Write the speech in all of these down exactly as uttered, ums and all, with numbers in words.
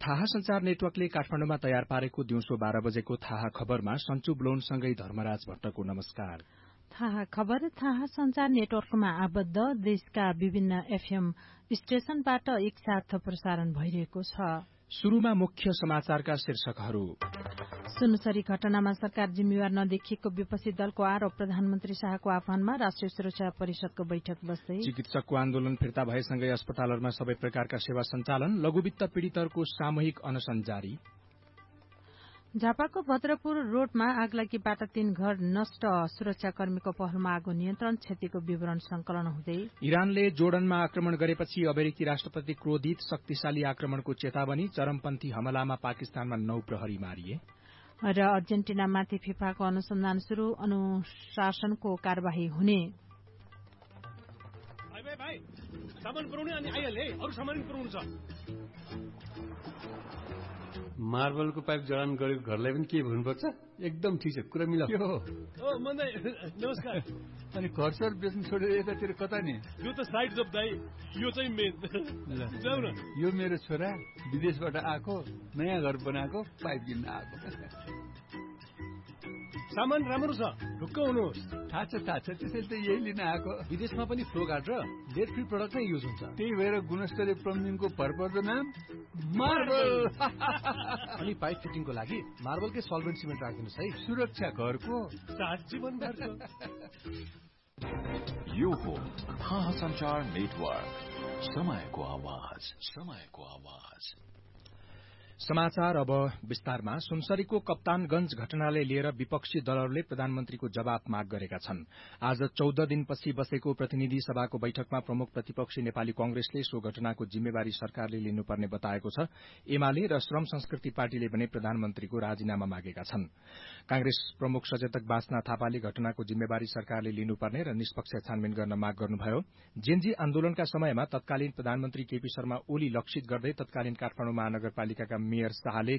थाहा संचार नेटवर्कले काठमाडौँमा तयार पारेको दिउँसो बाह्र बजेको थाहा खबरमा सञ्चु ब्लोनसँगै धर्मराज भट्टको नमस्कार। थाहा खबर थाहा संचार नेटवर्कमा आबद्ध देशका विभिन्न एफएम स्टेशनबाट एकसाथ प्रसारण भइरहेको छ। शुरूमा मुख्य समाचारका शीर्षकहरू। सुनसरी घटनामा सरकार जिम्मेवार नदेखिएको विपक्षी दलको आरोप, प्रधानमन्त्री शाहको आह्वानमा राष्ट्रिय सुरक्षा परिषदको बैठक बस्दै। चिकित्सकको आन्दोलन फिर्ता भएसँगै अस्पतालहरूमा सबै प्रकारका सेवा सञ्चालन, लघुवित्त पीड़ितहरूको सामूहिक अनशन जारी। झापाको भद्रपुर रोडमा आगलागीबाट तीन घर नष्ट, सुरक्षाकर्मीको पहलमा आगो नियन्त्रण, क्षतिको विवरण संकलन हुँदै। इरानले जोर्डनमा आक्रमण गरेपछि अमेरिकी राष्ट्रपति क्रोधित, शक्तिशाली आक्रमणको चेतावनी, चरमपन्थी हमलामा पाकिस्तानमा नौ प्रहरी मारिए। र अर्जेन्टिनामाथि फिफाको अनुसन्धान शुरू, अनुशासनको कार्यवाही हुने। भाइ सामान पुर्याउने अनि आइहाले, अरु सामान पुर्याउनु छ। मार्बलको पाइप जडान गरेको घरलाई पनि के भन्नुपर्छ? एकदम ठिक छ, कुरा मिलाऊ। ओ मन्दै नमस्कार। अनि घरसर बेच्नु छोडेर यतातिर कता नि? यो त साइड जब दाइ, यो चाहिँ मेन। जाऊ न। यो मेरो छोरा विदेशबाट आएको, नयाँ घर बनाएको, पाइप किन्न आएको। सामान राम्रो छ, ढुक्क हुनुहोस्। थाहा छ थाहा छ, त्यसैले त यही लिन आएको। विदेशमा पनि फ्लो गार्ड र लेड फ्री प्रडक्ट नै युज हुन्छ। त्यही भएर गुणस्तरीय प्लम्बिङको भरपर्दो नाम मार्बल। अनि पाइप फिटिङको लागि मार्बलकै सल्भेन्ट सिमेन्ट राखिदिनुहोस् है। सुरक्षा घरको साथ जीवनभरको। यो हो थाहा संचार नेटवर्क, समयको आवाज, समयको आवाज। समाचार अब विस्तारमा। सुनसरीको कप्तानगंज घटनालाई लिएर विपक्षी दलहरूले प्रधानमन्त्रीको जवाब माग गरेका छन्। आज चौध दिनपछि बसेको प्रतिनिधि सभाको बैठकमा प्रमुख प्रतिपक्षी नेपाली कांग्रेसले सो घटनाको जिम्मेवारी सरकारले लिनुपर्ने बताएको छ। एमाले र श्रम संस्कृति पार्टीले भने प्रधानमन्त्रीको राजीनामा मागेका छन्। कांग्रेस प्रमुख सचेतक बाँचनाथ थापाले घटनाको जिम्मेवारी सरकारले लिनुपर्ने र निष्पक्ष छानबिन गर्न माग गर्नुभयो। जेनजी आन्दोलनका समयमा तत्कालीन प्रधानमन्त्री केपी शर्मा ओली लक्षित गर्दै तत्कालीन काठमाडौँ महानगरपालिकाका मेयर शाहले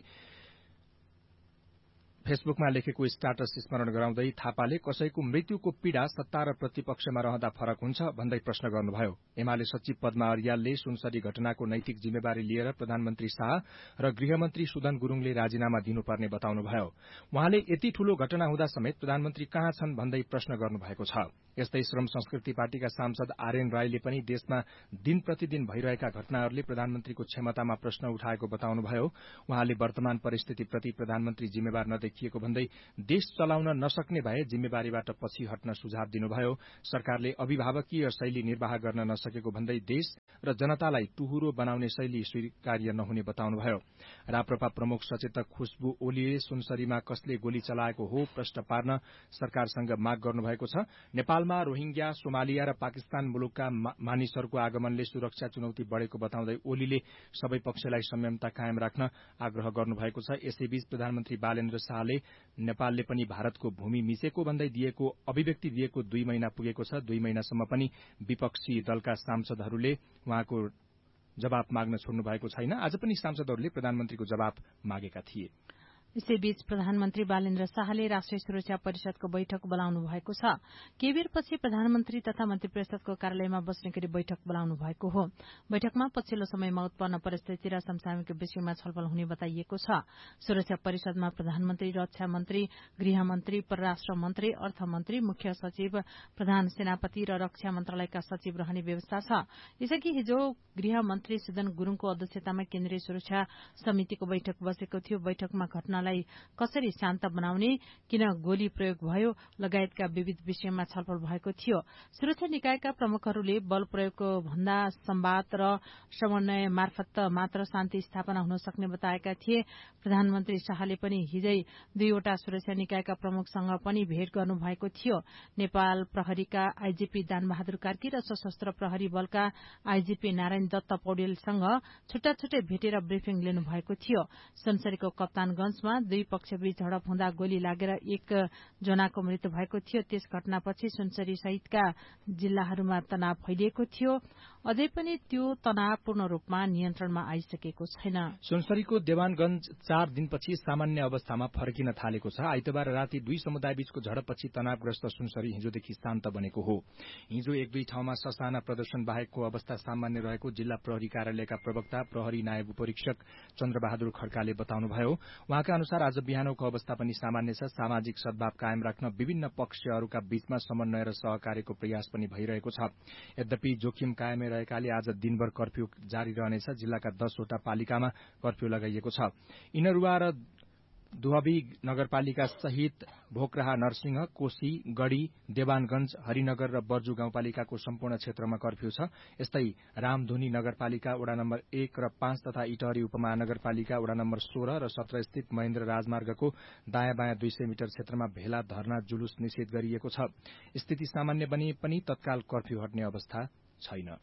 फेसबुकमा लेखेको स्टाटस स्मरण गराउँदै थापाले कसैको मृत्युको पीड़ा सत्ता र प्रतिपक्षमा रहँदा फरक हुन्छ भन्दै प्रश्न गर्नुभयो। एमाले सचिव पद्मा अर्यालले सुनसरी घटनाको नैतिक जिम्मेवारी लिएर प्रधानमन्त्री शाह र गृहमन्त्री सुदन गुरूङले राजीनामा दिनुपर्ने बताउनुभयो। उहाँले यति ठूलो घटना हुँदा समेत प्रधानमन्त्री कहाँ छन् भन्दै प्रश्न गर्नुभएको छ। यस्तै श्रम संस्कृति पार्टीका सांसद आरएन राईले पनि देशमा दिन प्रतिदिन भइरहेका घटनाहरूले प्रधानमन्त्रीको क्षमतामा प्रश्न उठाएको बताउनुभयो। उहाँले वर्तमान परिस्थितिप्रति प्रधानमन्त्री जिम्मेवार नदेखिएको भन्दै देश चलाउन नसक्ने भए जिम्मेवारीबाट पछि हट्न सुझाव दिनुभयो। सरकारले अभिभावकीय शैली निर्वाह गर्न नसकेको भन्दै देश र जनतालाई टुहुरो बनाउने शैली स्वीकार्य नहुने बताउनुभयो। राप्रपा प्रमुख सचेतक खुशबु ओलीले सुनसरीमा कसले गोली चलाएको हो प्रश्न पार्न सरकारसँग माग गर्नुभएको छ। नेपालमा रोहिंग्या, सोमालिया र पाकिस्तान मुलुकका मानिसहरूको आगमनले सुरक्षा चुनौती बढ़ेको बताउँदै ओलीले सबै पक्षलाई संयमता कायम राख्न आग्रह गर्नुभएको छ। यसैबीच प्रधानमन्त्री बालेन्द्र शाहले नेपालले पनि भारतको भूमि मिचेको भन्दै दिएको अभिव्यक्ति दिएको दुई महिना पुगेको छ। दुई महिनासम्म पनि विपक्षी दलका सांसदहरूले उहाँको जवाब माग्न छोड्नु भएको छैन। आज पनि सांसदहरूले प्रधानमन्त्रीको जवाब मागेका थिए। यसैबीच प्रधानमन्त्री बालेन्द्र शाहले राष्ट्रिय सुरक्षा परिषदको बैठक बोलाउनु भएको छ। केही बेरपछि प्रधानमन्त्री तथा मन्त्री परिषदको कार्यालयमा बस्ने गरी बैठक बोलाउनु भएको हो। बैठकमा पछिल्लो समयमा उत्पन्न परिस्थिति र समसामयिक विषयमा छलफल हुने बताइएको छ। सुरक्षा परिषदमा प्रधानमन्त्री, रक्षा मन्त्री, गृहमन्त्री, परराष्ट्र मन्त्री, अर्थमन्त्री, मुख्य सचिव, प्रधान सेनापति र रक्षा मन्त्रालयका सचिव रहने व्यवस्था छ। यसअघि हिजो गृहमन्त्री सुदन गुरूङको अध्यक्षतामा केन्द्रीय सुरक्षा समितिको बैठक बसेको थियो। बैठकमा घटना कसरी शान्त बनाउने, किन गोली प्रयोग भयो लगायतका विविध विषयमा छलफल भएको थियो। सुरक्षा निकायका प्रमुखहरूले बल प्रयोगको भन्दा संवाद र समन्वय मार्फत मात्र शान्ति स्थापना हुन सक्ने बताएका थिए। प्रधानमन्त्री शाहले पनि हिजै दुईवटा सुरक्षा निकायका प्रमुखसँग पनि भेट गर्नु भएको थियो। नेपाल प्रहरीका आईजीपी दानबहादुर कार्की र सशस्त्र प्रहरी बलका आईजीपी नारायण दत्त पौडेलसँग छुट्टा छुट्टै भेटेर ब्रिफिङ लिनु भएको थियो। सुनसरीको कप्तानगंजमा दुई पक्षबीच झडप हुँदा गोली लागेर एक जनाको मृत्यु भएको थियो। त्यस घटनापछि सुनसरी सहितका जिल्लाहरूमा तनाव फैलिएको थियो। अझै पनि त्यो तनाव पूर्ण रूपमा नियन्त्रणमा आइसकेको छैन। सुनसरीको देवानगंज चार दिनपछि सामान्य अवस्थामा फर्किन थालेको छ। आइतबार राति दुई समुदायबीचको झडपपछि तनावग्रस्त सुनसरी हिजोदेखि शान्त बनेको हो। हिजो एक दुई ठाउँमा ससाना प्रदर्शन बाहेकको अवस्था सामान्य रहेको जिल्ला प्रहरी कार्यालयका प्रवक्ता प्रहरी नायब उपरीक्षक चन्द्रबहादुर खड्काले बताउनुभयो। उहाँका अनुसार आज बिहानको अवस्था पनि सामान्य छ। सामाजिक सद्भाव कायम राख्न विभिन्न पक्षहरूका बीचमा समन्वय र सहकार्यको प्रयास पनि भइरहेको छ। यद्यपि जोखिम कायमै रहेकाले आज दिनभर कर्फ्यू जारी रहनेछ। जिल्लाका दसवटा पालिकामा कर्फ्यू लगाइएको छ। इनरुवा र दुहबी नगरपालिका सहित भोकराहा, नरसिंह, कोशी, गढ़ी, देवानगंज, हरिनगर र बर्जु गाउँपालिकाको सम्पूर्ण क्षेत्रमा कर्फ्यू छ। यस्तै रामधुनी नगरपालिका वडा नम्बर एक र पाँच तथा इटहरी उपमहानगरपालिका वडा नम्बर सोह्र र सत्र स्थित महेन्द्र राजमार्गको दायाँ बायाँ दुई सय मिटर क्षेत्रमा भेला, धरना, जुलुस निषेध गरिएको छ। स्थिति सामान्य बने पनि तत्काल कर्फ्यू हट्ने अवस्था छैन।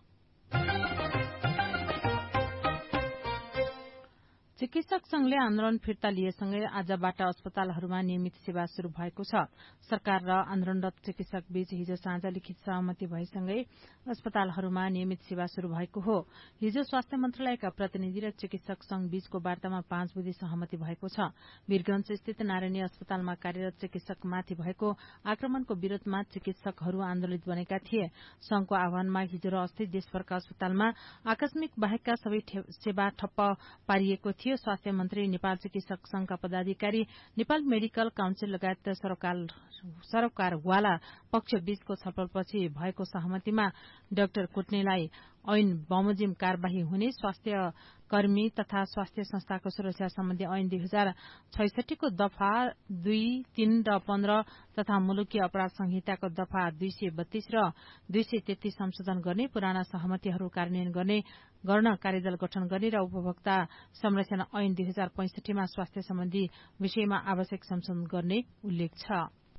चिकित्सक संघले आन्दोलन फिर्ता लिएसँगै आजबाट अस्पतालहरूमा नियमित सेवा शुरू भएको छ। सरकार र आन्दोलनरत चिकित्सक बीच हिजो साँझ लिखित सहमति भएसँगै अस्पतालहरूमा नियमित सेवा शुरू भएको हो। हिजो स्वास्थ्य मन्त्रालयका प्रतिनिधि र चिकित्सक संघ बीचको वार्तामा पाँच बुँदे सहमति भएको छ। वीरगंज स्थित नारायणी अस्पतालमा कार्यरत चिकित्सकमाथि भएको आक्रमणको विरोधमा चिकित्सकहरू आन्दोलित बनेका थिए। संघको आह्वानमा हिजो र अस्ति देशभरका अस्पतालमा आकस्मिक बाहेकका सबै सेवा ठप्प पारिएको थियो। स्वास्थ्य मन्त्री, नेपाल चिकित्सक संघका पदाधिकारी, नेपाल मेडिकल काउन्सिल लगायत सरकार सरकारवाला पक्ष बीचको छलफलपछि भएको सहमतिमा डाक्टर कुट्नेलाई ऐन बमोजिम कार्यवाही हुने, स्वास्थ्य कर्मी तथा स्वास्थ्य संस्थाको सुरक्षा सम्बन्धी ऐन दुई हजार छैसठीको दफा दुई, तीन र पन्ध्र तथा मुलुकी अपराध संहिताको दफा दुई सय बत्तीस र दुई सय तेत्तीस संशोधन गर्ने, पुराना सहमतिहरू कार्यान्वयन गर्ने गर्न कार्यदल गठन गर्ने र उपभोक्ता संरक्षण ऐन दुई हजार पैंसठीमा स्वास्थ्य सम्बन्धी विषयमा आवश्यक संशोधन गर्ने उल्लेख छ।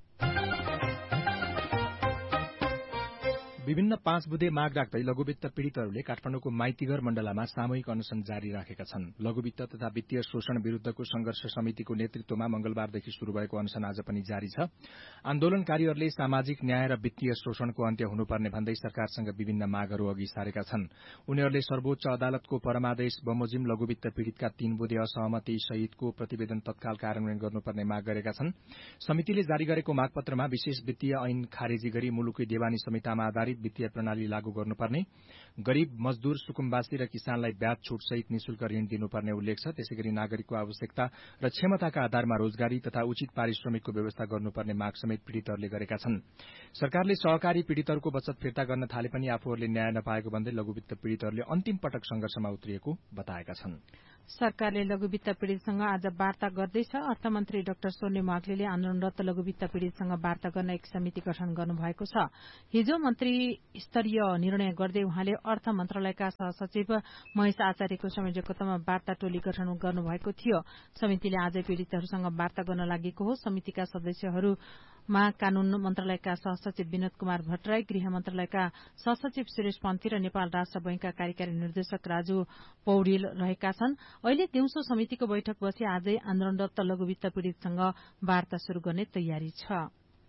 विभिन्न पाँच बुँदे माग राख्दै लघुवित्त पीड़ितहरूले काठमाडौँको माइतीघर मण्डलामा सामूहिक अनशन जारी राखेका छन्। लघुवित्त तथा वित्तीय शोषण विरूद्धको संघर्ष समितिको नेतृत्वमा मंगलबारदेखि शुरू भएको अनशन आज पनि जारी छ। आन्दोलनकारीहरूले सामाजिक न्याय र वित्तीय शोषणको अन्त्य हुनुपर्ने भन्दै सरकारसँग विभिन्न मागहरू अघि सारेका छन्। उनीहरूले सर्वोच्च अदालतको परमादेश बमोजिम लघुवित्त पीड़ितका तीन बुँदे असहमति सहितको प्रतिवेदन तत्काल कार्यान्वयन गर्नुपर्ने माग गरेका छन्। समितिले जारी गरेको मागपत्रमा विशेष वित्तीय ऐन खारेजी गरी मुलुकी देवानी संहितामा आधारित वित्तीय प्रणाली लागू गर्नुपर्ने, गरीब, मजदूर, सुकुम्बासी र किसानलाई ब्याज छूट सहित निशुल्क ऋण दिनुपर्ने उल्लेख छ। त्यसैगरी नागरिकको आवश्यकता र क्षमताका आधारमा रोजगारी तथा उचित पारिश्रमिकको व्यवस्था गर्नुपर्ने माग समेत पीड़ितहरूले गरेका छन्। सरकारले सहकारी पीड़ितहरूको बचत फिर्ता गर्न थाले पनि आफूहरूले न्याय नपाएको भन्दै लघुवित्त पीड़ितहरूले अन्तिम पटक संघर्षमा उत्रिएको बताएका छन्। सरकारले लघुवित्त पीड़ितसँग आज वार्ता गर्दैछ। अर्थमन्त्री डाक्टर सोर्ने माग्लेले आन्दोलनरत लघुवित्त पीड़ितसँग वार्ता गर्न एक समिति गठन गर्नुभएको छ। हिजो मन्त्री स्तरीय निर्णय गर्दै उहाँले अर्थ मन्त्रालयका सहसचिव महेश आचार्यको संयोजकत्वमा वार्ता टोली गठन गर्नुभएको थियो। समितिले आज पीड़ितहरूसँग वार्ता गर्न लागेको हो। समितिका सदस्यहरूमा कानून मन्त्रालयका सहसचिव विनोद कुमार भट्टराई, गृह मन्त्रालयका सहसचिव सुरेश पन्थी र नेपाल राष्ट्र बैंकका कार्यकारी निर्देशक राजु पौडेल रहेका छन्। अहिले दिउँसो समितिको बैठक बसी आजै आन्दोलनरत लघुवित्त पीड़ितसँग वार्ता शुरू गर्ने तयारी छ।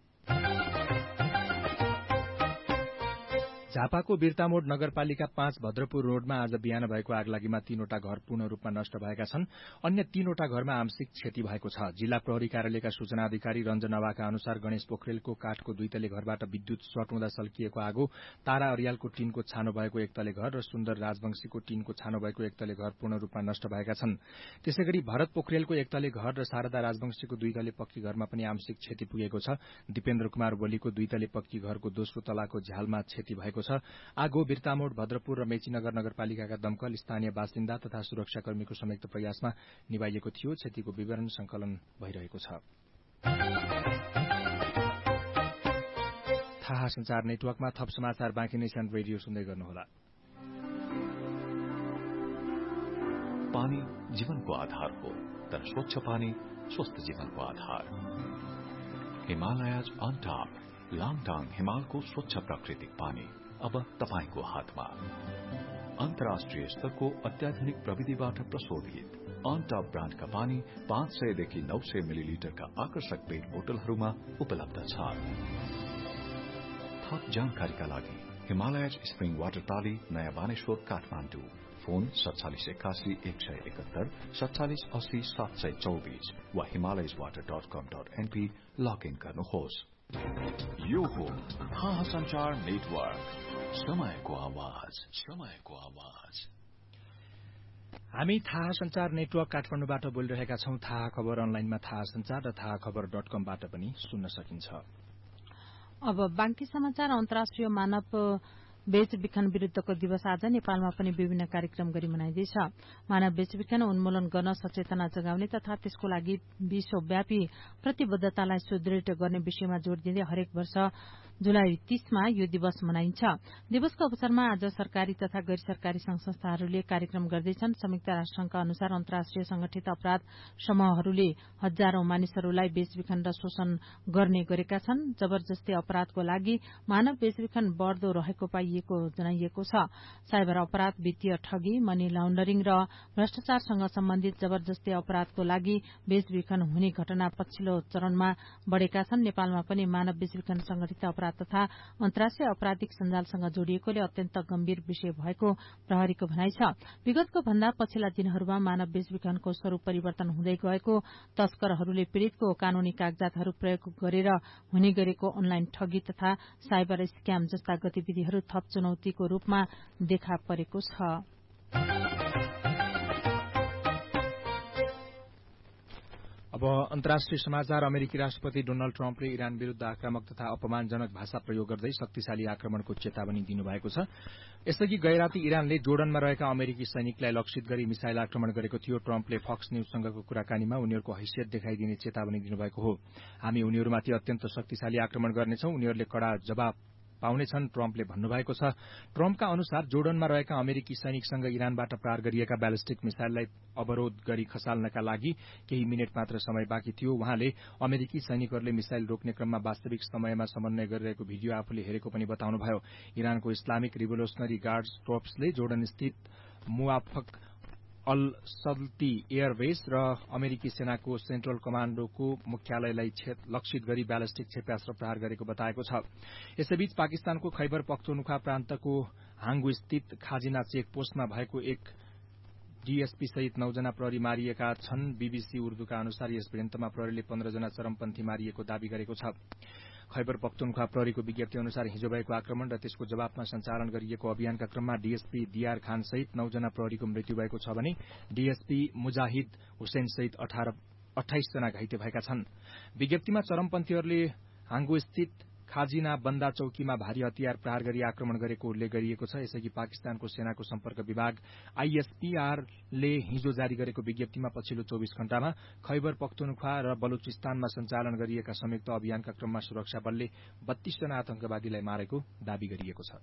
झापाको बिर्तामोड नगरपालिका पाँच भद्रपुर रोडमा आज बिहान भएको आगलागीमा तीनवटा घर पूर्ण रूपमा नष्ट भएका छन्। अन्य तीनवटा घरमा आंशिक क्षति भएको छ। जिल्ला प्रहरी कार्यालयका सूचना अधिकारी रञ्जन अवाका अनुसार गणेश पोखरेलको काठको दुई तले घरबाट विद्युत सर्ट हुँदा सल्किएको आगो, तारा अरियालको टीनको छानो भएको एक तले घर र सुन्दर राजवंशीको टीनको छानो भएको एक तले घर पूर्ण रूपमा नष्ट भएका छन्। त्यसैगरी भरत पोखरेलको एक तले घर र शारदा राजवंशीको दुई तले पक्की घरमा पनि आंशिक क्षति पुगेको छ। दिपेन्द्र कुमार बोलीको दुई तले पक्की घरको दोस्रो तलाको झ्यालमा क्षति भएको छ। आगो बिर्तामोड, भद्रपुर र मेचीनगर नगरपालिकाका दमकल, स्थानीय बासिन्दा तथा सुरक्षाकर्मीको संयुक्त प्रयासमा निभाइएको थियो। क्षतिको विवरण संकलन भइरहेको छ। थाहा संचार नेटवर्कमा थप समाचार बाँकी नै छन्। रेडियो सुन्दै गर्नुहोला। पानी जीवनको आधार हो, तर स्वच्छ पानी स्वस्थ जीवनको आधार। हिमालयज अन टॉप, लाङटाङ हिमालको स्वच्छ प्राकृतिक पानी अब तपाईको हातमा। अन्तर्राष्ट्रिय स्तरको अत्याधुनिक प्रविधिबाट प्रशोधित अन टप ब्रान्डका पानी पाँच सयदेखि नौ सय मिलिलिटरका आकर्षक पेट बोतलहरूमा उपलब्ध छ। थप जानकारीका लागि हिमालयज स्प्रिङ वाटर टाली, नयाँ बानेश्वर, काठमाडौँ। फोन सत्तालिस एकासी एक सय एकहत्तर सत्तालिस अस्सी सात सय चौबिस वा हिमालयज वाटर डट कम डट एनपी लगइन गर्नुहोस्। यो हो थाहा संचार नेटवर्क, समयको आवाज, समयको आवाज। हामी थाहा संचार नेटवर्क काठमाडौँबाट बोलिरहेका छौं। थाहा खबर अनलाइनमा थाहा संचार र थाहा खबर डट कमबाट पनि सुन्न सकिन्छ। अब बाँकी समाचार। अन्तर्राष्ट्रिय मानव बेचबिखन विरूद्धको दिवस आज नेपालमा पनि विभिन्न कार्यक्रम गरी मनाइँदैछ। मानव बेचबिखन उन्मूलन गर्न सचेतना जगाउने तथा त्यसको लागि विश्वव्यापी प्रतिबद्धतालाई सुदृढ़ गर्ने विषयमा जोड़ दिँदै हरेक वर्ष जुलाई तीसमा यो दिवस मनाइन्छ। दिवसको अवसरमा आज सरकारी तथा गैर सरकारी संघ संस्थाहरूले कार्यक्रम गर्दैछन्। संयुक्त राष्ट्रसंघका अनुसार अन्तर्राष्ट्रिय संगठित अपराध समूहहरूले हजारौं मानिसहरूलाई बेचबिखन र शोषण गर्ने गरेका छन्। जबरजस्ती अपराधको लागि मानव बेचबिखन बढ़दो रहेको पाइएको जनाइएको छ। साइबर अपराध, वित्तीय ठगी, मनी लाउण्डरिङ र भ्रष्टाचारसँग सम्बन्धित जबरजस्ती अपराधको लागि बेचबिखन हुने घटना पछिल्लो चरणमा बढ़ेका छन्। नेपालमा पनि मानव बेचबिखन संगठित अपराध तथा अन्तर्राष्ट्रिय आपराधिक सञ्जालसँग जोडिएकोले अत्यन्त गम्भीर विषय भएको प्रहरीको भनाइ छ। विगतको भन्दा पछिल्ला दिनहरूमा मानव बेचबिखनको स्वरूप परिवर्तन हुँदै गएको, तस्करहरूले पीड़ितको कानूनी कागजातहरू प्रयोग गरेर हुने गरेको अनलाइन ठगी तथा साइबर स्क्याम जस्ता गतिविधिहरू थप चुनौतीको रूपमा देखा परेको छ। अब अन्तर्राष्ट्रिय समाचार। अमेरिकी राष्ट्रपति डोनाल्ड ट्रम्पले इरान विरूद्ध आक्रामक तथा अपमानजनक भाषा प्रयोग गर्दै शक्तिशाली आक्रमणको चेतावनी दिनुभएको छ। यसअघि गैराती इरानले जोर्डनमा रहेका अमेरिकी सैनिकलाई लक्षित गरी मिसाइल आक्रमण गरेको थियो। ट्रम्पले फक्स न्यूजसँगको कुराकानीमा उनीहरूको हैसियत देखाइदिने चेतावनी दिनुभएको हो। हामी उनीहरूमाथि अत्यन्त शक्तिशाली आक्रमण गर्नेछौं, उनीहरूले कड़ा जवाब पाउनेछन्, ट्रम्पले भन्नुभएको छ। ट्रम्पका अनुसार जोर्डनमा रहेका अमेरिकी सैनिकसँग इरानबाट प्रहार गरिएका ब्यालिस्टिक मिसाइललाई अवरोध गरी खसाल्नका लागि केही मिनट मात्र समय बाँकी थियो। उहाँले अमेरिकी सैनिकहरूले मिसाइल रोक्ने क्रममा वास्तविक समयमा समन्वय गरिरहेको भिडियो आफूले हेरेको पनि बताउनुभयो। इरानको इस्लामिक रिभोल्युशनरी गार्ड्स कोर्प्सले जोर्डन स्थित मुवाफक अल सल्ती एयरबेस र अमेरिकी सेनाको सेन्ट्रल कमाण्डोको मुख्यालयलाई लक्षित गरी ब्यालिस्टिक क्षेप्यास्त्र प्रहार गरेको बताएको छ। यसैबीच पाकिस्तानको खैबर पख्तुनख्वा प्रान्तको हाङ्गु स्थित खाजिना चेक पोस्टमा भएको एक डीएसपी सहित नौजना प्रहरी मारिएका छन्। बीबीसी उर्दूका अनुसार यस भिडन्तमा प्रहरीले पन्ध्र जना चरमपन्थी मारिएको दावी गरेको छ। खैबर पख्तुनख्वा प्रहरीको विज्ञप्ति अनुसार हिजो भएको आक्रमण र त्यसको जवाफमा सञ्चालन गरिएको अभियानका क्रममा डीएसपी दियार खान सहित नौजना प्रहरीको मृत्यु भएको छ भने डीएसपी मुजाहिद हुसैन सहित अठाइस जना घाइते भएका छन्। विज्ञप्तिमा चरमपन्थीहरूले हाङ्गु स्थित खाजिना बन्दा चौकीमा भारी हतियार प्रहार गरी आक्रमण गरेको उल्लेख गरिएको छ। यसअघि पाकिस्तानको सेनाको सम्पर्क विभाग आईएसपीआरले हिजो जारी गरेको विज्ञप्तिमा पछिल्लो चौबीस घण्टामा खैबर पख्तुनख्वा र बलुचिस्तानमा सञ्चालन गरिएका संयुक्त अभियानका क्रममा सुरक्षा बलले बत्तीस जना आतंकवादीलाई मारेको दावी गरिएको छ।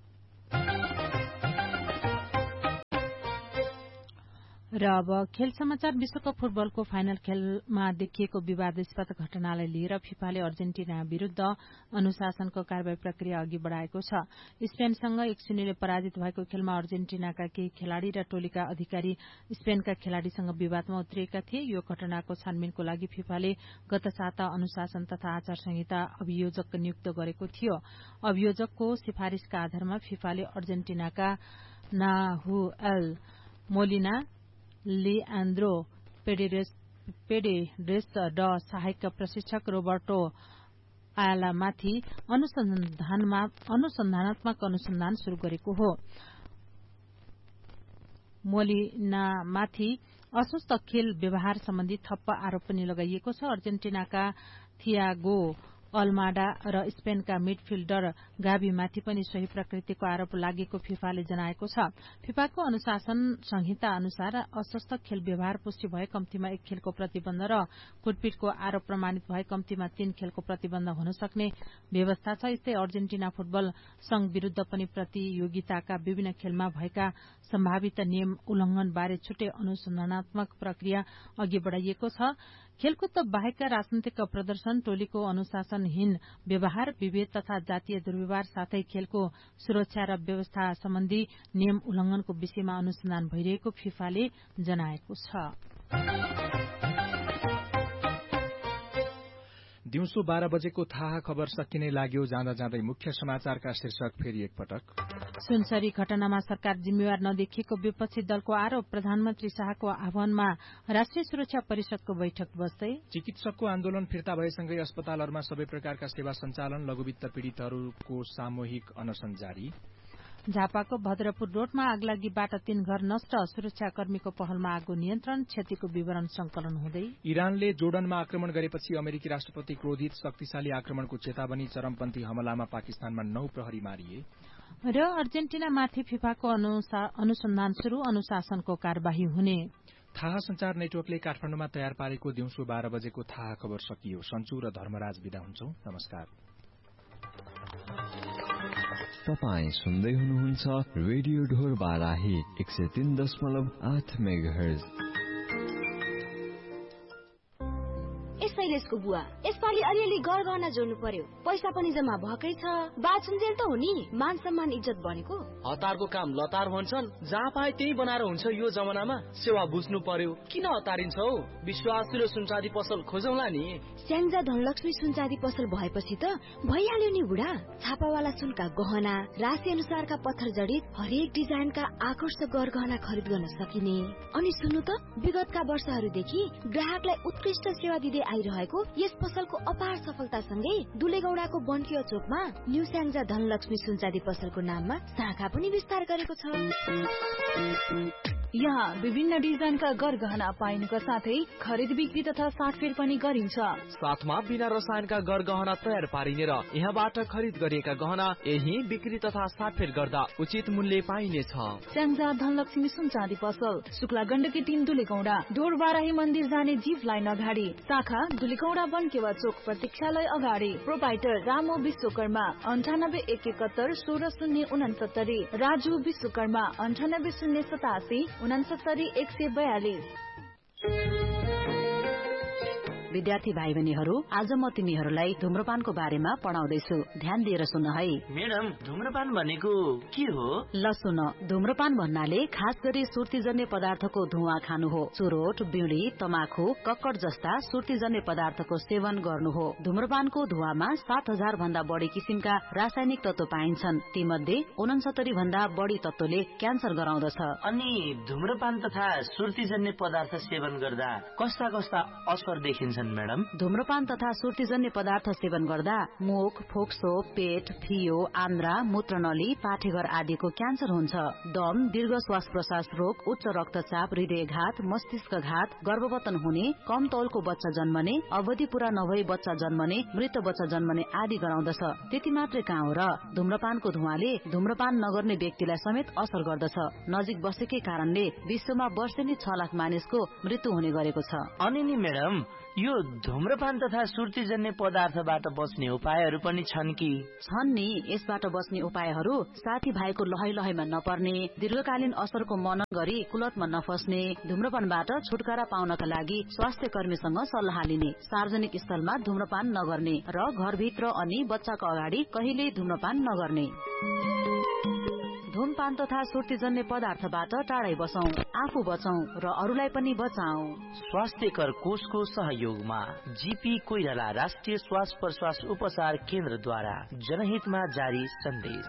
र अब खेल समाचार। विश्वकप फुटबलको फाइनल खेलमा देखिएको विवादास्पद घटनालाई लिएर फिफाले अर्जेन्टिना विरूद्ध अनुशासनको कार्यवाही प्रक्रिया अघि बढ़ाएको छ। स्पेनसँग एक शून्यले पराजित भएको खेलमा अर्जेन्टिनाका केही खेलाड़ी र टोलीका अधिकारी स्पेनका खेलाड़ीसँग विवादमा उत्रिएका थिए। यो घटनाको छानबिनको लागि फिफाले गत साता अनुशासन तथा आचार संहिता अभियोजक नियुक्त गरेको थियो। अभियोजकको सिफारिशका आधारमा फिफाले अर्जेन्टिनाका नाहुएल मोलिना, लिएन्ड्रो पेडेरेस र सहायक प्रशिक्षक रोबर्टो आयालामाथि अनुसन्धानात्मक अनुसन्धान शुरू गरेको हो। मोलिनामाथि अस्वस्थ खेल व्यवहार सम्बन्धी थप्प आरोप पनि लगाइएको छ। अर्जेन्टिनाका थियागो अल्माडा र स्पेनका मिडफिल्डर गाभीमाथि पनि सोही प्रकृतिको आरोप लागेको फिफाले जनाएको छ। फिफाको अनुशासन संहिता अनुसार अस्वस्थ खेल व्यवहार पुष्टि भए कम्तीमा एक खेलको प्रतिबन्ध र कुटपिटको आरोप प्रमाणित भए कम्तीमा तीन खेलको प्रतिबन्ध हुन सक्ने व्यवस्था छ। यस्तै अर्जेन्टिना फुटबल संघ विरूद्ध पनि प्रतियोगिताका विभिन्न खेलमा भएका सम्भावित नियम उल्लंघन बारे छुट्टै अनुसन्धानात्मक प्रक्रिया अघि बढ़ाइएको छ। खेलकुद बाहेकका राजनैतिक प्रदर्शन, टोलीको अनुशासनहीन व्यवहार, विभेद तथा जातीय दुर्व्यवहार साथै खेलको सुरक्षा र व्यवस्था सम्बन्धी नियम उल्लंघनको विषयमा अनुसन्धान भइरहेको फिफाले जनाएको छ। दिउँसो बाह्र बजेको थाहा खबर सकिने लाग्यो। जाँदा जाँदै मुख्य समाचारका शीर्षक फेरि एकपटक। सुनसरी घटनामा सरकार जिम्मेवार नदेखिएको विपक्षी दलको आरोप। प्रधानमन्त्री शाहको आह्वानमा राष्ट्रिय सुरक्षा परिषदको बैठक बस्दै। चिकित्सकको आन्दोलन फिर्ता भएसँगै अस्पतालहरूमा सबै प्रकारका सेवा सञ्चालन। लघुवित्त पीड़ितहरूको सामूहिक अनशन जारी। झापाको भद्रपुर रोडमा आगलागीबाट तीन घर नष्ट। सुरक्षाकर्मीको पहलमा आगो नियन्त्रण। क्षतिको विवरण संकलन हुँदै। इरानले जोर्डनमा आक्रमण गरेपछि अमेरिकी राष्ट्रपति क्रोधित। शक्तिशाली आक्रमणको चेतावनी। चरमपन्थी हमलामा पाकिस्तानमा नौ प्रहरी मारिए। र अर्जेन्टिनामाथि फिफाको अनुसन्धान शुरू। अनुशासनको कार्यवाही हुने। थाहा संचार नेटवर्कले काठमाडौँमा तयार पारेको दिउँसो बाह्र बजेको थाहा खबर सकियो। सन्चु र धर्मराज बिदा हुन्छौं। नमस्कार। तपाईँ सुन्दै हुनुहुन्छ रेडियो ढोर बाराही एक सय तीन दशमलव आठ मेगाहर्ज। यसको बुवा यसपालि अलिअलि गरगहना जोड्नु पर्यो। पैसा पनि जम्मा भएकै छ। बाचुन्जेल त हो नि। मान सम्मान इज्जत बनेको। हतारको काम लतार भन्छन्। जहाँ पाए त्यही बनाएर हुन्छ। यो जमानामा सेवा बुझ्नु पर्यो। किन हतारिन्छौ? विश्वासिलो सुनचाँदी पसल खोजौला नि। स्याङ्जा धनलक्ष्मी सुनचाँदी पसल भएपछि त भइहाल्यो नि बुढा। छापावाला सुनका गहना, राशि अनुसारका पत्थर जडित हरेक डिजाइनका आकर्षक गरगहना खरिद गर्न सकिने। अनि सुन्नु त, विगतका वर्षहरूदेखि ग्राहकलाई उत्कृष्ट सेवा दिँदै आइरहेको यस पसलको अपार सफलतासँगै दुलेगौडाको बन्किया चोकमा न्यू स्याङ्जा धनलक्ष्मी सुनचाँदी पसलको नाममा शाखा पनि विस्तार गरेको छ। यहाँ विभिन्न डिजाइनका गरगहना पाइनुका साथै खरिद बिक्री तथा साटफेर पनि गरिन्छ। साथमा बिना रसायनका गरगहना तयार पारिने र यहाँबाट खरिद गरिएका गहना यही बिक्री तथा साटफेर गर्दा उचित मूल्य पाइनेछ। स्याङ्जा धनलक्ष्मी सुनचाँदी पसल, शुक्ला गण्डकी तीन दुलेगौडा, डोर बाराही मन्दिर जाने जीप लाइन अगाडि, शाखा दुलेगौडा बनकेवा चोक प्रतीक्षालय अगाडि। प्रोपाइटर रामो विश्वकर्मा, अन्ठानब्बे एक एकहत्तर सोह्र शून्य उनासत्तरी। राजु विश्वकर्मा, अन्ठानब्बे शून्य सतासी उनासत्तरी एक सय बयालिस। विद्यार्थी भाइ बहिनीहरू, आज म तिमीहरूलाई धूम्रपानको बारेमा पढाउँदैछु। ध्यान दिएर सुन है। मैडम, धूम्रपान भनेको के हो? ल सुन, धूम्रपान भन्नाले खास गरी सुर्तीजन्य पदार्थको धुवा खानु हो। चुरोट, बिडी, तमाखु, कक्कड जस्ता सुर्तीजन्य पदार्थको सेवन गर्नु हो। धूम्रपानको धुवामा सात हजार भन्दा बढी किसिमका रासायनिक तत्व पाइन्छन्। ती मध्ये उनसत्तरी भन्दा बढी तत्वले क्यान्सर गराउँदछ। अनि धूम्रपान तथा सुर्तीजन्य पदार्थ सेवन गर्दा कस्ता कस्ता असर देखिन्छ मैडम? धूम्रपान तथा सुर्तीजन्य पदार्थ सेवन गर्दा मुख, फोक्सो, पेट, फियो, आन्द्रा, मूत्रनली, पाठेघर आदिको क्यान्सर हुन्छ। दम, दीर्घ श्वास प्रश्वास रोग, उच्च रक्तचाप, हृदयघात, मस्तिष्कघात, गर्भवतन हुने, कम तौलको बच्चा जन्मने, अवधि पूरा नभई बच्चा जन्मने, मृत बच्चा जन्मने आदि गराउँदछ। त्यति मात्रै कहाँ हो र, धूम्रपानको धुवाले धूम्रपान नगर्ने व्यक्तिलाई समेत असर गर्दछ। नजिक बसेकै कारणले विश्वमा वर्षेनी छ लाख मानिसको मृत्यु हुने गरेको छ। अनि नि मैडम, यो धूम्रपान तथा सुर्तीजन्य पदार्थबाट बच्ने उपायहरू पनि छन् कि? छन् नि। यसबाट बच्ने उपायहरू साथी भाइको लहै लहैमा नपर्ने, दीर्घकालीन असरको मनन गरी कुलतमा नफस्ने, धूम्रपानबाट छुटकारा पाउनका लागि स्वास्थ्य कर्मीसँग सल्लाह लिने, सार्वजनिक स्थलमा धूम्रपान नगर्ने र घरभित्र अनि बच्चाको अगाडि कहिल्यै धूम्रपान नगर्ने। धूमपान तथा सुर्तीजन्य पदार्थबाट टाढै बसौं, आफू बचौं र अरूलाई पनि बचाऊ। स्वास्थ्यकर कोषको सहयोगमा जीपी कोइराला राष्ट्रिय श्वास प्रश्वास उपचार केन्द्रद्वारा जनहितमा जारी सन्देश।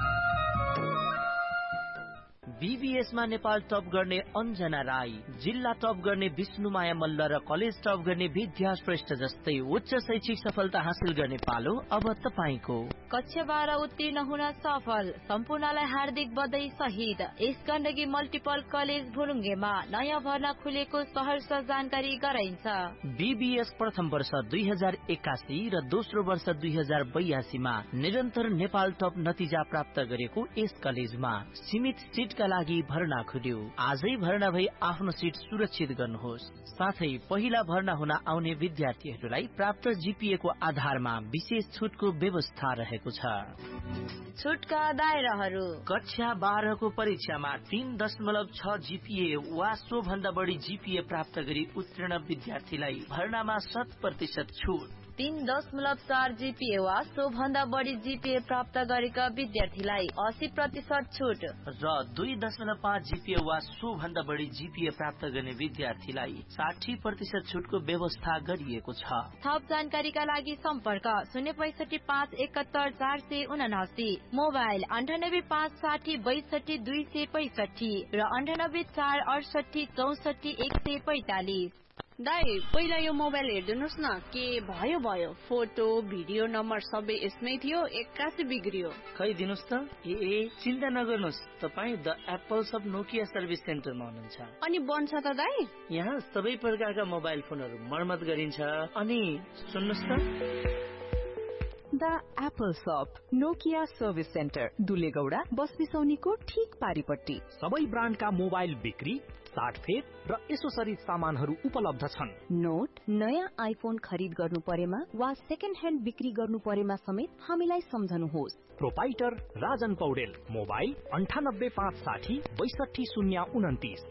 बीबीएसमा नेपाल टप गर्ने अन्जना राई, जिल्ला टप गर्ने विष्णुमाया मल्ल र कलेज टप गर्ने विद्या श्रेष्ठ जस्तै उच्च शैक्षिक सफलता हासिल गर्ने पालो अब तपाईको। कक्षा बाह्र उत्तीर्ण हुन सफल सम्पूर्णलाई हार्दिक बधाई सहित यस गण्डकी मल्टिपल कलेज भुलुङ्गेमा नयाँ भर्ना खुलेको सहर्ष जानकारी गराइन्छ। बीबीएस प्रथम वर्ष दुई हजार एकासी र दोस्रो वर्ष दुई हजार बयासीमा निरन्तर नेपाल टप नतिजा प्राप्त गरेको यस कलेजमा सीमित सिटका लागि भर्ना खुल्यो। आजै भर्ना भई आफ्नो सिट सुरक्षित गर्नुहोस्। साथै पहिला भर्ना हुन आउने विद्यार्थीहरूलाई प्राप्त जीपीए को आधारमा विशेष छुटको व्यवस्था रहेको छ। छुटका दायराहरू: कक्षा बाह्र को परीक्षामा तीन दशमलव छ जीपीए वा सो भन्दा बढी जीपीए प्राप्त गरी उत्तीर्ण विद्यार्थीलाई भर्नामा शत प्रतिशत छुट। तीन दशमलव चार जीपीए वा सोभन्दा बढी जीपीए प्राप्त गरेका विद्यार्थीलाई अस्सी प्रतिशत छुट र दुई दशमलव पाँच जीपीए वा सोभन्दा बढी जीपीए प्राप्त गर्ने विद्यार्थीलाई साठी प्रतिशत छुटको व्यवस्था गरिएको छ। थप जानकारीका लागि सम्पर्क शून्य पैसठी पाँच एकहत्तर चार सय उनासी, मोबाइल अन्ठानब्बे पाँच साठी बैसठी दुई सय पैसठी र अन्ठानब्बे चार अडसठी चौसठी एक सय पैतालिस। दाई पहिला यो मोबाइल हेरिदिनुहोस् न, के भयो भयो फोटो भिडियो नम्बर सबै यसमै थियो, एक्कासी बिग्रियो। खै दिनुहोस् त। ए ए चिन्ता नगर्नुहोस्, तपाईँ the apples of Nokia service सेन्टरमा हुनुहुन्छ। अनि बन्छ त दाई? यहाँ सबै प्रकारका मोबाइल फोनहरू मर्मत गरिन्छ। अनि सुन्नुहोस् त, द एप्पल शप नोकिया सर्भिस सेन्टर दुलेगौडा बस बिसौनीको ठीक पारिपट्टि। सबै ब्रान्डका मोबाइल बिक्री, साटफेर र एसोसरिज सामानहरू उपलब्ध छन्। नोट नयाँ आइफोन खरिद गर्नु परेमा वा सेकेन्ड ह्यान्ड बिक्री गर्नु परेमा समेत हामीलाई सम्झनुहोस्। प्रोपाइटर राजन पौडेल, मोबाइल अन्ठानब्बे पाँच साठी बैसठी शून्य उन्तिस।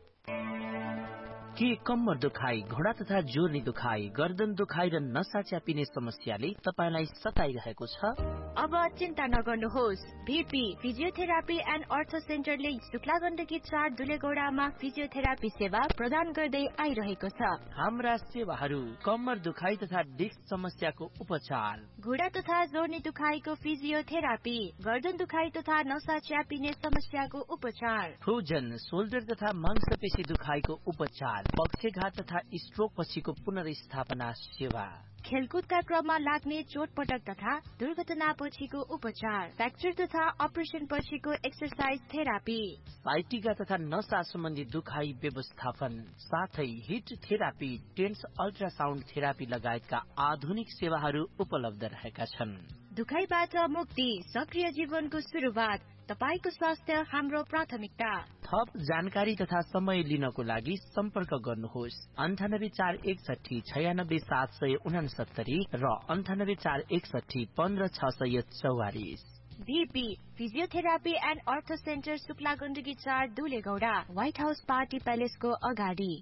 के कम्मर दुखाइ, घोडा तथा जोर्नी दुखाइ, गर्दन दुखाइ र नसा च्यापिने समस्याले तपाईलाई सताइरहेको छ? अब चिन्ता नगर्नुहोस्। भीपी फिजियोथेरापी एन्ड अर्थो सेन्टरले शुक्ला गण्डकी चार दुलेगौडामा फिजियोथेरापी सेवा प्रदान गर्दै आइरहेको छ। हाम्रा सेवाहरू कम्मर दुखाइ तथा डिस्क समस्याको उपचार, घुँडा तथा जोर्नी दुखाइको फिजियोथेरापी, गर्दन दुखाइ तथा नसा च्यापिने समस्याको उपचार, फ्रोजन शोल्डर तथा मांसपेशी दुखाइको उपचार, पक्षघात तथा स्ट्रोक पछिको पुनर्स्थापना सेवा, खेलकुदका क्रममा लाग्ने चोटपटक तथा दुर्घटना पछिको उपचार, फ्र्याक्चर तथा अपरेसन पछिको एक्सरसाइज थेरापी, साइटिका तथा नसा सम्बन्धी दुखाइ व्यवस्थापन, साथै hit therapy, tense ultrasound therapy लगायतका आधुनिक सेवाहरू उपलब्ध रहेका छन्। दुखाइबाट मुक्ति, सक्रिय जीवनको सुरुवात, तपाईको स्वास्थ्य हाम्रो प्राथमिकता। थप जानकारी तथा समय लिनको लागि सम्पर्क गर्नुहोस् अन्ठानब्बे चार एकसठी छयानब्बे सात सय उनासत्तरी र अन्ठानब्बे चार एकसठी पन्ध्र छ सय चौवालिस। भीपी फिजियोथेरापी एन्ड अर्थो सेन्टर शुक्ला गण्डकी चार दुलेगौडा, व्हाइट हाउस पार्टी प्यालेसको अगाडि।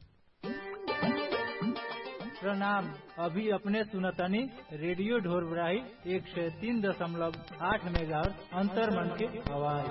प्रणाम, अभी अपने सुनतनी रेडियो ढोरबराही एक सौ तीन दशमलव आठ मेगाहर्ट्ज अंतरमन के आवाज।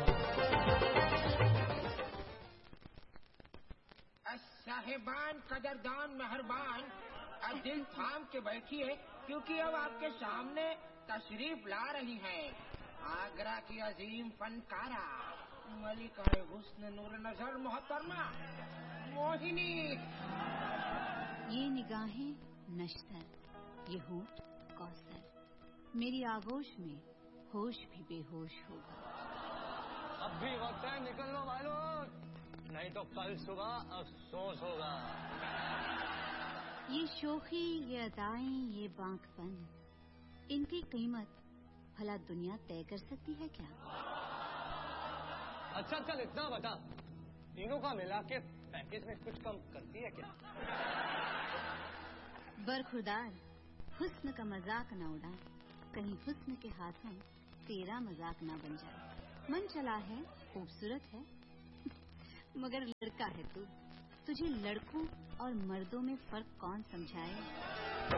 साहेबान, कदरदान, मेहरबान, दिल थाम के बैठिए क्योंकि अब आपके सामने तशरीफ ला रही हैं आगरा की अजीम फनकारा मलिका हुस्न नूर नजर मोहतरमा मोहिनी। ये निगाहें नश्तर, ये होठ कौसर, मेरी आगोश में होश भी बेहोश होगा। अब भी वक्त है, निकल लो भाईलोग, नहीं तो कल सुबह अफसोस होगा। ये शोखी, ये अदाएं, ये बांकपन, इनकी कीमत भला दुनिया तय कर सकती है क्या? अच्छा चल इतना बता, तीनों का मिला के पैकेज में कुछ कम करती है क्या? बरखुरदार, हुस्न का मजाक न उड़ा, कहीं हुस्न के हाथों तेरा मजाक ना बन जाए। मन चला है, खूबसूरत है, मगर लड़का है तू। तुझे लड़कों और मर्दों में फर्क कौन समझाए?